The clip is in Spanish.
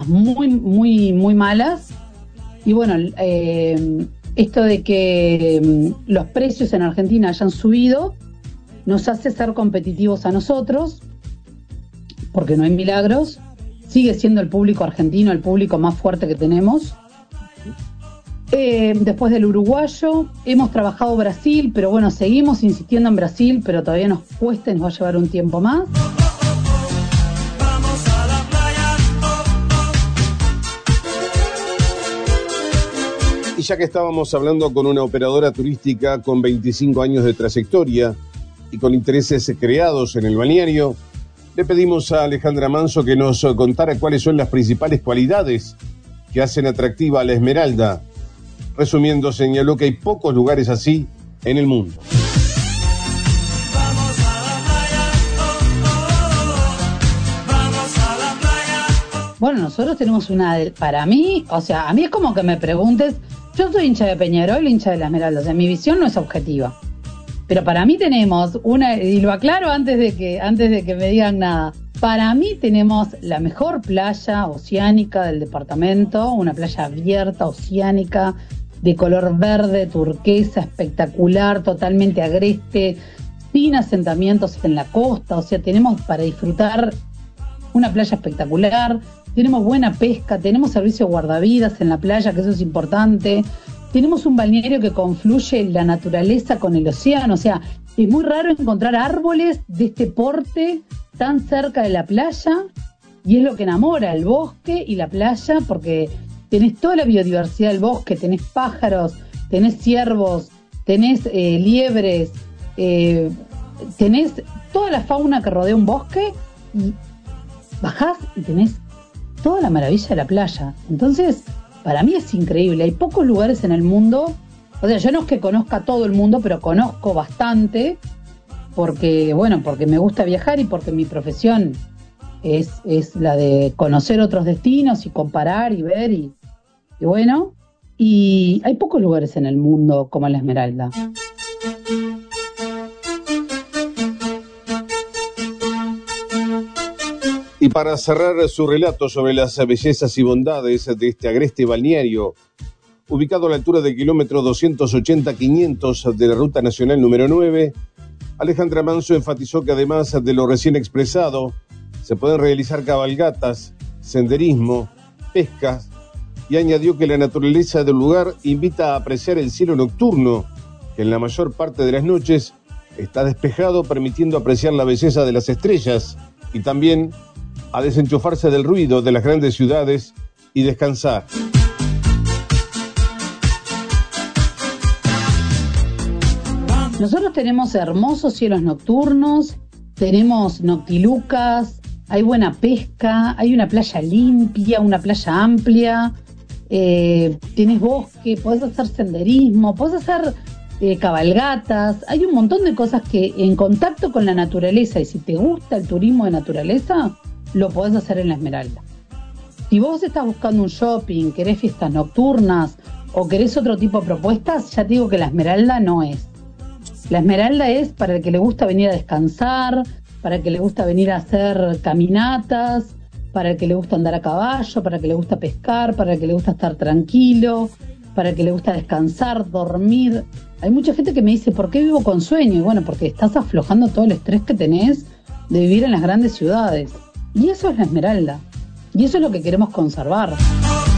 muy, muy, muy malas. Y bueno, esto de que los precios en Argentina hayan subido nos hace ser competitivos a nosotros, porque no hay milagros. Sigue siendo el público argentino el público más fuerte que tenemos. Después del uruguayo, hemos trabajado Brasil, pero bueno, seguimos insistiendo en Brasil, pero todavía nos cuesta y nos va a llevar un tiempo más. Y ya que estábamos hablando con una operadora turística con 25 años de trayectoria y con intereses creados en el balneario, le pedimos a Alejandra Manso que nos contara cuáles son las principales cualidades que hacen atractiva a La Esmeralda. Resumiendo, señaló que hay pocos lugares así en el mundo. Bueno, nosotros tenemos para mí, o sea, a mí es como que me preguntes, yo soy hincha de Peñarol, hincha de La Esmeralda, o sea, mi visión no es objetiva. Pero para mí tenemos y lo aclaro antes de que me digan nada, para mí tenemos la mejor playa oceánica del departamento, una playa abierta, oceánica, de color verde, turquesa, espectacular, totalmente agreste, sin asentamientos en la costa, o sea, tenemos para disfrutar una playa espectacular, tenemos buena pesca, tenemos servicio de guardavidas en la playa, que eso es importante, tenemos un balneario que confluye la naturaleza con el océano, o sea, es muy raro encontrar árboles de este porte tan cerca de la playa, y es lo que enamora, el bosque y la playa, porque tenés toda la biodiversidad del bosque, tenés pájaros, tenés ciervos, tenés liebres, tenés toda la fauna que rodea un bosque, y bajás y tenés toda la maravilla de la playa. Entonces, para mí es increíble. Hay pocos lugares en el mundo, o sea, yo no es que conozca todo el mundo, pero conozco bastante, porque me gusta viajar y porque mi profesión es la de conocer otros destinos y comparar y ver y bueno, y hay pocos lugares en el mundo como La Esmeralda. Y para cerrar su relato sobre las bellezas y bondades de este agreste balneario, ubicado a la altura del kilómetro 280-500 de la Ruta Nacional número 9, Alejandra Manso enfatizó que además de lo recién expresado, se pueden realizar cabalgatas, senderismo, pescas, y añadió que la naturaleza del lugar invita a apreciar el cielo nocturno, que en la mayor parte de las noches está despejado, permitiendo apreciar la belleza de las estrellas, y también a desenchufarse del ruido de las grandes ciudades y descansar. Nosotros tenemos hermosos cielos nocturnos, tenemos noctilucas, hay buena pesca, hay una playa limpia, una playa amplia, tenés bosque, podés hacer senderismo, podés hacer cabalgatas, hay un montón de cosas que en contacto con la naturaleza, y si te gusta el turismo de naturaleza, lo podés hacer en La Esmeralda. Si vos estás buscando un shopping, querés fiestas nocturnas o querés otro tipo de propuestas, ya te digo que La Esmeralda no es. La Esmeralda es para el que le gusta venir a descansar, para el que le gusta venir a hacer caminatas, para el que le gusta andar a caballo, para el que le gusta pescar, para el que le gusta estar tranquilo, para el que le gusta descansar, dormir. Hay mucha gente que me dice, ¿por qué vivo con sueño? Y bueno, porque estás aflojando todo el estrés que tenés de vivir en las grandes ciudades. Y eso es La Esmeralda. Y eso es lo que queremos conservar.